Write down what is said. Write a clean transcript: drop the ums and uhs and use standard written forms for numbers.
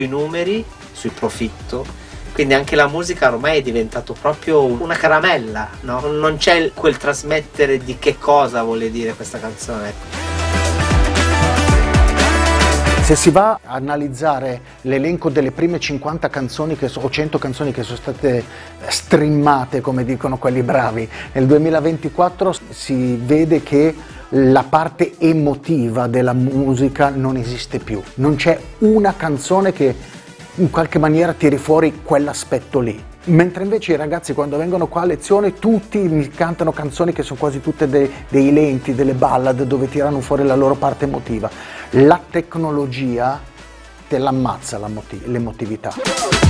sui numeri, sul profitto, quindi anche la musica ormai è diventato proprio una caramella, no? Non c'è quel trasmettere di che cosa vuole dire questa canzone. Se si va a analizzare l'elenco delle prime 50 canzoni o 100 canzoni che sono state streamate, come dicono quelli bravi, nel 2024 si vede che la parte emotiva della musica non esiste più. Non c'è una canzone che in qualche maniera tiri fuori quell'aspetto lì. Mentre invece i ragazzi quando vengono qua a lezione tutti mi cantano canzoni che sono quasi tutte dei lenti, delle ballad dove tirano fuori la loro parte emotiva. La tecnologia te l'ammazza l'emotività.